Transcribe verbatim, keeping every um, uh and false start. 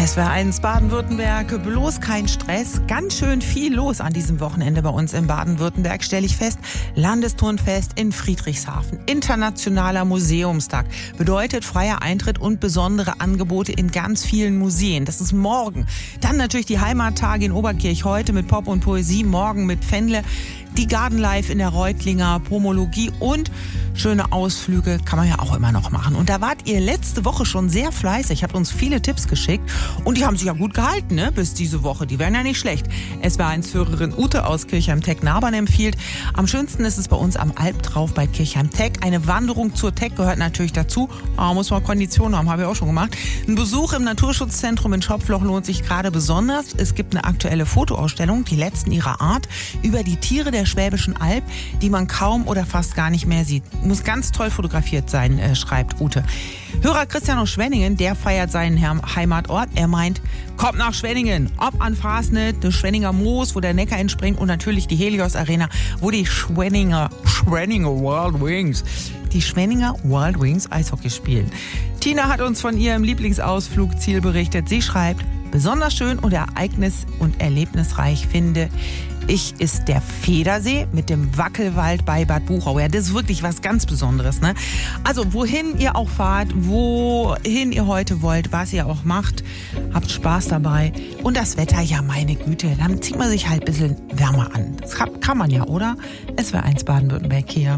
S W R eins Baden-Württemberg, bloß kein Stress. Ganz schön viel los an diesem Wochenende bei uns in Baden-Württemberg, stelle ich fest. Landesturnfest in Friedrichshafen, internationaler Museumstag, bedeutet freier Eintritt und besondere Angebote in ganz vielen Museen. Das ist morgen. Dann natürlich die Heimattage in Oberkirch, heute mit Pop und Poesie, morgen mit Fendle. Die Garden Live in der Reutlinger, Pomologie und schöne Ausflüge kann man ja auch immer noch machen. Und da wart ihr letzte Woche schon sehr fleißig, habt uns viele Tipps geschickt und die haben sich ja gut gehalten, ne? Bis diese Woche. Die wären ja nicht schlecht. S W R eins Hörerin Ute aus Kirchheim-Teck-Nabern empfiehlt. Am schönsten ist es bei uns am Alp drauf bei Kirchheim-Teck. Eine Wanderung zur Teck gehört natürlich dazu. Aber muss man Konditionen haben, habe ich auch schon gemacht. Ein Besuch im Naturschutzzentrum in Schopfloch lohnt sich gerade besonders. Es gibt eine aktuelle Fotoausstellung, die letzten ihrer Art, über die Tiere der Schwäbischen Alb, die man kaum oder fast gar nicht mehr sieht. Muss ganz toll fotografiert sein, äh, schreibt Ute. Hörer Christian aus Schwenningen, der feiert seinen Heimatort. Er meint, kommt nach Schwenningen, ob an Fasnet, das Schwenninger Moos, wo der Neckar entspringt und natürlich die Helios Arena, wo die Schwenninger, Schwenninger Wild Wings, die Schwenninger Wild Wings Eishockey spielen. Tina hat uns von ihrem Lieblingsausflugziel berichtet. Sie schreibt, besonders schön und ereignis- und erlebnisreich finde ich ist der Federsee mit dem Wackelwald bei Bad Buchau. Ja, das ist wirklich was ganz Besonderes, ne? Also, wohin ihr auch fahrt, wohin ihr heute wollt, was ihr auch macht, habt Spaß dabei. Und das Wetter, ja, meine Güte, dann zieht man sich halt ein bisschen wärmer an. Das kann man ja, oder? S W R eins Baden-Württemberg hier.